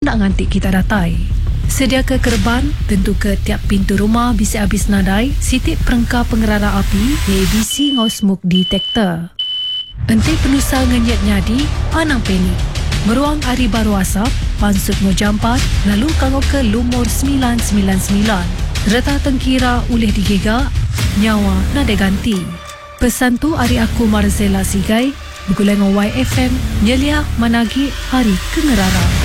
nak ngantik kita datai. Sedia ke kerban, tentu ke tiap pintu rumah bisa habis nadai, sitik perengkah pengerara api, ABC ngau smoke detector. Enti penusa ngenyat nyadi, anang penik. Meruang hari baru asap, pansut ngau jampat, lalu kangau ke lumur 999. Reta tengkira ulih digigak, nyawa nada ganti. Pesan tu hari aku Marzela Sigai, bergulai dengan YFM, nyelia managi hari kengerara.